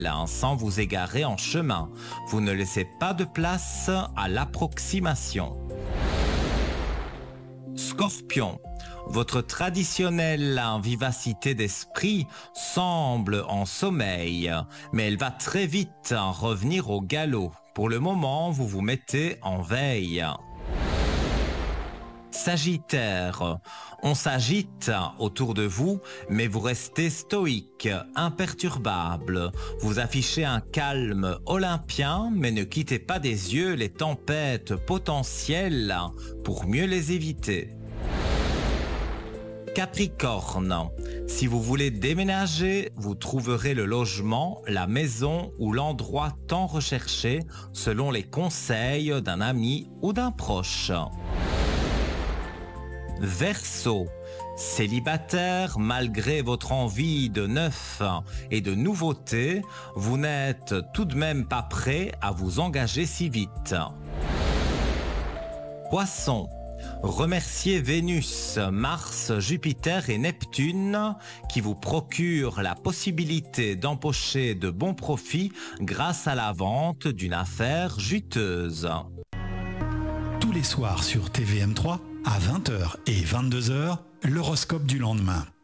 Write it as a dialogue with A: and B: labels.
A: sans vous égarer en chemin. Vous ne laissez pas de place à l'approximation. Scorpion, votre traditionnelle vivacité d'esprit semble en sommeil, mais elle va très vite revenir au galop. Pour le moment, vous vous mettez en veille. Sagittaire, on s'agite autour de vous, mais vous restez stoïque, imperturbable. Vous affichez un calme olympien, mais ne quittez pas des yeux les tempêtes potentielles pour mieux les éviter. Capricorne, si vous voulez déménager, vous trouverez le logement, la maison ou l'endroit tant recherché selon les conseils d'un ami ou d'un proche. Verseau, célibataire, malgré votre envie de neuf et de nouveauté, vous n'êtes tout de même pas prêt à vous engager si vite. Poisson, remerciez Vénus, Mars, Jupiter et Neptune qui vous procurent la possibilité d'empocher de bons profits grâce à la vente d'une affaire juteuse.
B: Tous les soirs sur TVM3, à 20h et 22h, l'horoscope du lendemain.